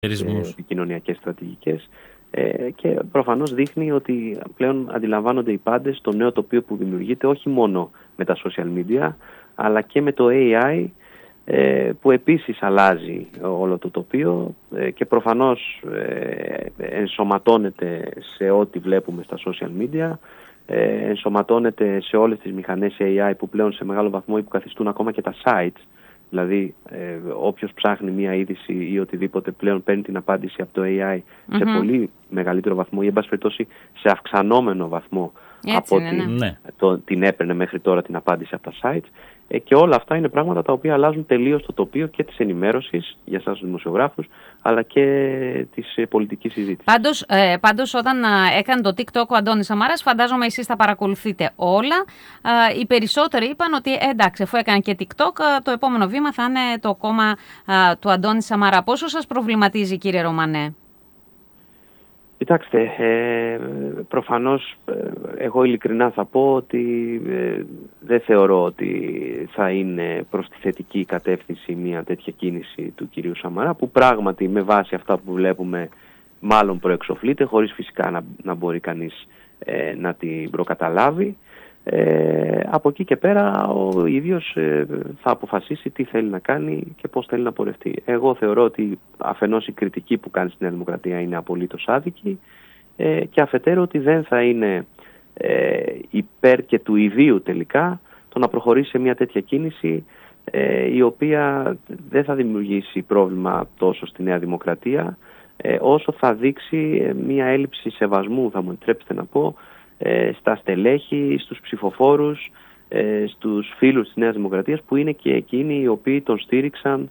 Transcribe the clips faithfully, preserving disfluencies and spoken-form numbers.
επικοινωνιακές στρατηγικές. Ε, και προφανώς δείχνει ότι πλέον αντιλαμβάνονται οι πάντες το νέο τοπίο που δημιουργείται όχι μόνο με τα social media αλλά και με το έι άι ε, που επίσης αλλάζει όλο το τοπίο ε, και προφανώς ε, ενσωματώνεται σε ό,τι βλέπουμε στα social media, ε, ενσωματώνεται σε όλες τις μηχανές έι άι που πλέον σε μεγάλο βαθμό υποκαθιστούν ακόμα και τα sites. Δηλαδή, ε, όποιος ψάχνει μία είδηση ή οτιδήποτε πλέον παίρνει την απάντηση από το έι άι mm-hmm. σε πολύ μεγαλύτερο βαθμό ή, εν πάση περιπτώσει, σε αυξανόμενο βαθμό έτσι από είναι, ότι ναι. το, την έπαιρνε μέχρι τώρα την απάντηση από τα sites. Ε, και όλα αυτά είναι πράγματα τα οποία αλλάζουν τελείως το τοπίο και της ενημέρωσης για εσάς τους δημοσιογράφους, αλλά και της ε, πολιτικής συζήτησης. Πάντως, ε, πάντως όταν ε, έκανε το TikTok ο Αντώνης Σαμάρας, φαντάζομαι εσείς τα παρακολουθείτε όλα. Ε, οι περισσότεροι είπαν ότι ε, εντάξει, αφού έκανε και TikTok, ε, το επόμενο βήμα θα είναι το κόμμα ε, του Αντώνη Σαμάρα. Πόσο σας προβληματίζει, κύριε Ρωμανέ? Κοιτάξτε, ε, προφανώς ε, εγώ ειλικρινά θα πω ότι ε, δεν θεωρώ ότι θα είναι προς τη θετική κατεύθυνση μια τέτοια κίνηση του κυρίου Σαμαρά, που πράγματι με βάση αυτά που βλέπουμε μάλλον προεξοφλείται, χωρίς φυσικά να, να μπορεί κανείς ε, να την προκαταλάβει. Ε, από εκεί και πέρα ο ίδιος ε, θα αποφασίσει τι θέλει να κάνει και πώς θέλει να πορευτεί. Εγώ θεωρώ ότι αφενός η κριτική που κάνει στη Νέα Δημοκρατία είναι απολύτως άδικη ε, και αφετέρου ότι δεν θα είναι ε, υπέρ και του ιδίου τελικά το να προχωρήσει σε μια τέτοια κίνηση ε, η οποία δεν θα δημιουργήσει πρόβλημα τόσο στη Νέα Δημοκρατία ε, όσο θα δείξει ε, μια έλλειψη σεβασμού, θα μου επιτρέψετε να πω, στα στελέχη, στους ψηφοφόρους, στους φίλους της Νέας Δημοκρατίας που είναι και εκείνοι οι οποίοι τον στήριξαν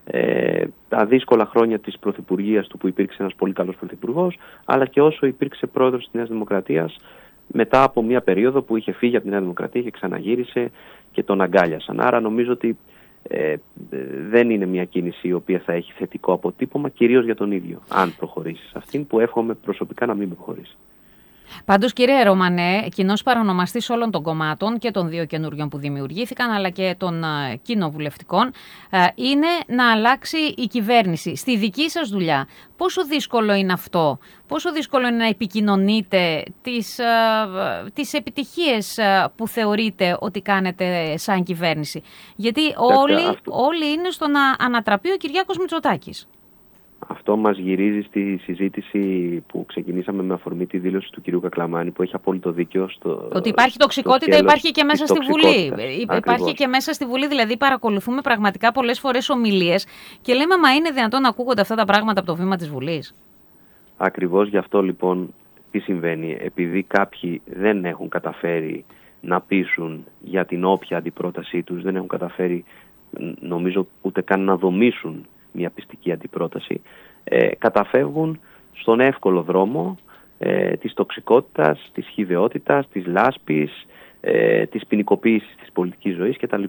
ε, τα δύσκολα χρόνια της πρωθυπουργίας του που υπήρξε ένας πολύ καλός πρωθυπουργός, αλλά και όσο υπήρξε πρόεδρος της Νέας Δημοκρατίας μετά από μια περίοδο που είχε φύγει από τη Νέα Δημοκρατία και ξαναγύρισε και τον αγκάλιασαν. Άρα νομίζω ότι ε, δεν είναι μια κίνηση η οποία θα έχει θετικό αποτύπωμα, κυρίως για τον ίδιο, αν προχωρήσει σε αυτήν, που εύχομαι προσωπικά να μην προχωρήσει. Πάντως, κύριε Ρωμανέ, κοινός παρονομαστής όλων των κομμάτων και των δύο καινούριων που δημιουργήθηκαν, αλλά και των uh, κοινοβουλευτικών, uh, είναι να αλλάξει η κυβέρνηση. Στη δική σας δουλειά, πόσο δύσκολο είναι αυτό? Πόσο δύσκολο είναι να επικοινωνείτε τις, uh, τις επιτυχίες uh, που θεωρείτε ότι κάνετε σαν κυβέρνηση? Γιατί όλοι, όλοι είναι στο να ανατραπεί ο Κυριάκος Μητσοτάκης. Αυτό μας γυρίζει στη συζήτηση που ξεκινήσαμε με αφορμή τη δήλωση του κυρίου Κακλαμάνη, που έχει απόλυτο δίκιο στο. Ότι υπάρχει τοξικότητα, υπάρχει και μέσα στη Βουλή. Ακριβώς. Υπάρχει και μέσα στη Βουλή. Δηλαδή, παρακολουθούμε πραγματικά πολλές φορές ομιλίες και λέμε, μα είναι δυνατόν να ακούγονται αυτά τα πράγματα από το βήμα της Βουλής? Ακριβώς γι' αυτό λοιπόν τι συμβαίνει. Επειδή κάποιοι δεν έχουν καταφέρει να πείσουν για την όποια αντιπρότασή τους, δεν έχουν καταφέρει, νομίζω, ούτε καν να δομήσουν μια πιστική αντιπρόταση, ε, καταφεύγουν στον εύκολο δρόμο ε, της τοξικότητας, της χυδαιότητας, της λάσπης, ε, της ποινικοποίησης της πολιτικής ζωής κτλ.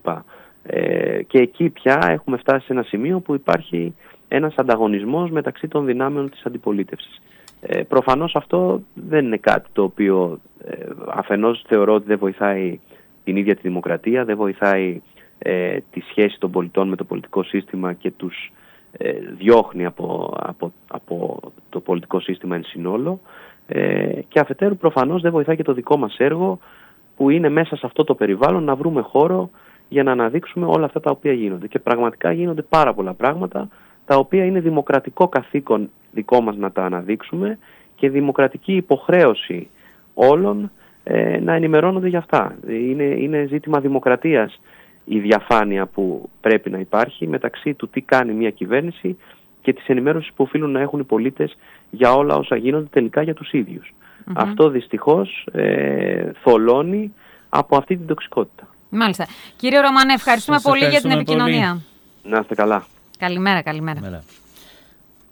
Ε, και εκεί πια έχουμε φτάσει σε ένα σημείο που υπάρχει ένας ανταγωνισμός μεταξύ των δυνάμεων της αντιπολίτευσης. Ε, προφανώς αυτό δεν είναι κάτι το οποίο ε, αφενός θεωρώ ότι δεν βοηθάει την ίδια τη δημοκρατία, δεν βοηθάει ε, τη σχέση των πολιτών με το πολιτικό σύστημα και τους ε, διώχνει από, από, από το πολιτικό σύστημα εν συνόλο, ε, και αφετέρου προφανώς δεν βοηθάει και το δικό μας έργο που είναι μέσα σε αυτό το περιβάλλον να βρούμε χώρο για να αναδείξουμε όλα αυτά τα οποία γίνονται. Και πραγματικά γίνονται πάρα πολλά πράγματα τα οποία είναι δημοκρατικό καθήκον δικό μας να τα αναδείξουμε και δημοκρατική υποχρέωση όλων ε, να ενημερώνονται για αυτά. Είναι, είναι ζήτημα δημοκρατίας η διαφάνεια που πρέπει να υπάρχει μεταξύ του τι κάνει μια κυβέρνηση και της ενημέρωσης που οφείλουν να έχουν οι πολίτες για όλα όσα γίνονται τελικά για τους ίδιους. Mm-hmm. Αυτό δυστυχώς ε, θολώνει από αυτή την τοξικότητα. Μάλιστα. Κύριε Ρωμανέ, ευχαριστούμε Σας πολύ ευχαριστούμε για την επικοινωνία. Πολύ. Να είστε καλά. Καλημέρα, καλημέρα. Μέρα.